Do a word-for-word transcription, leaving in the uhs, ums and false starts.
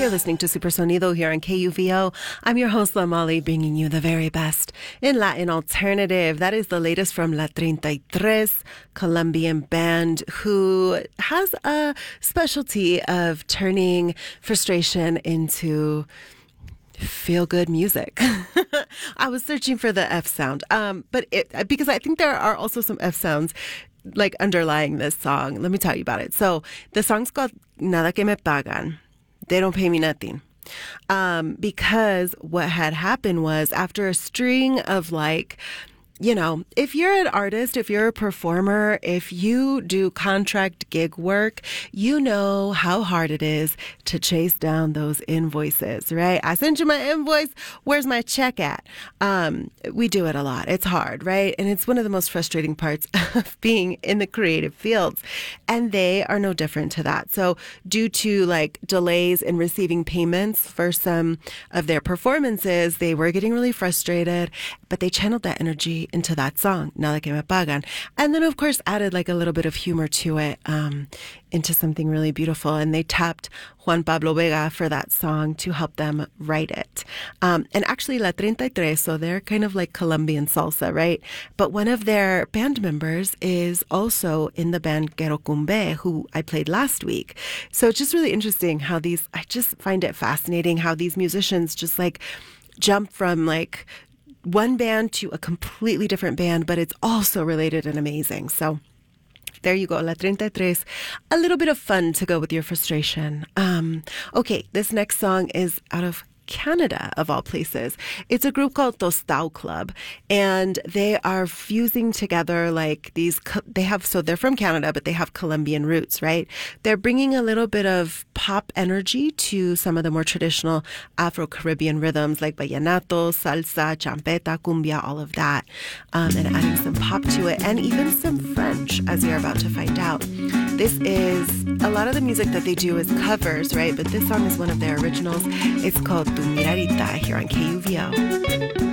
You're listening to Supersonido here on K U V O. I'm your host, La Molly, bringing you the very best in Latin alternative. That is the latest from La treinta y tres, Colombian band who has a specialty of turning frustration into feel-good music. I was searching for the F sound, um, but it, because I think there are also some F sounds like underlying this song. Let me tell you about it. So the song's called Nada que me pagan. They don't pay me nothing. Um, because what had happened was after a string of like, you know, if you're an artist, if you're a performer, if you do contract gig work, you know how hard it is to chase down those invoices, right? I sent you my invoice. Where's my check at? Um, we do it a lot. It's hard, right? And it's one of the most frustrating parts of being in the creative fields. And they are no different to that. So due to like delays in receiving payments for some of their performances, they were getting really frustrated, but they channeled that energy into that song, Nada que me pagan. And then, of course, added like a little bit of humor to it, um, into something really beautiful. And they tapped Juan Pablo Vega for that song to help them write it. Um, and actually, La treinta y tres, so they're kind of like Colombian salsa, right? But one of their band members is also in the band Quero Cumbe, who I played last week. So it's just really interesting how these, I just find it fascinating how these musicians just like jump from like one band to a completely different band, but it's also related and amazing. So there you go, La treinta y tres. A little bit of fun to go with your frustration. Um, okay, this next song is out of Canada, of all places. It's a group called Tostao Club, and they are fusing together like these, they have, so they're from Canada, but they have Colombian roots, right? They're bringing a little bit of pop energy to some of the more traditional Afro-Caribbean rhythms like vallenato, salsa, champeta, cumbia, all of that, um, and adding some pop to it, and even some French, as you're about to find out. This is, a lot of the music that they do is covers, right? But this song is one of their originals. It's called Tu Miradita here on K U V O.